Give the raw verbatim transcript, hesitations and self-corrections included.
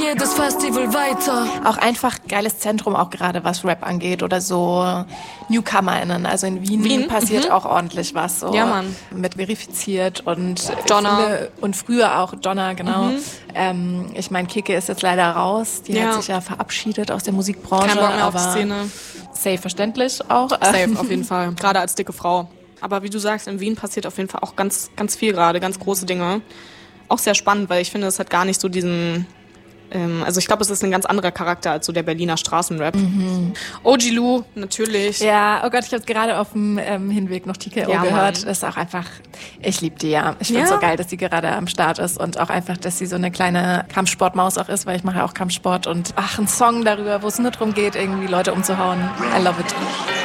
jedes Festival weiter. Auch einfach geiles Zentrum, auch gerade was Rap angeht oder so NewcomerInnen. Also in Wien, Wien? passiert Mhm. auch ordentlich was. So Ja, Mann. Mit verifiziert und Donna. Finde, und früher auch Donna, genau. Mhm. Ähm, ich meine, Kike ist jetzt leider raus. Die Ja. hat sich ja verabschiedet aus der Musikbranche. Kein Bock mehr auf aber die Szene. safe verständlich auch. Safe, auf jeden Fall. Gerade als dicke Frau. Aber wie du sagst, in Wien passiert auf jeden Fall auch ganz, ganz viel gerade, ganz große Dinge. Auch sehr spannend, weil ich finde, es hat gar nicht so diesen... Ähm, also ich glaube, es ist ein ganz anderer Charakter als so der Berliner Straßenrap. Mhm. O G Lou, natürlich. Ja, oh Gott, ich habe gerade auf dem ähm, Hinweg noch T K O Ja, gehört. Mann. Das ist auch einfach, ich liebe die ja. Ich finde Ja. so geil, dass sie gerade am Start ist und auch einfach, dass sie so eine kleine Kampfsportmaus auch ist, weil ich mache ja auch Kampfsport und ach, ein Song darüber, wo es nur darum geht, irgendwie Leute umzuhauen. I love it.